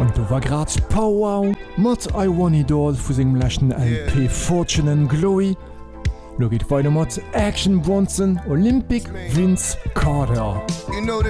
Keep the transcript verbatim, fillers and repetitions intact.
Und du war grad Powwow mat I Want It All vu segem lächten L P Fortune and Glory. Lo geht weiter mat Action Bronson, Olympic Vince Carter. You know the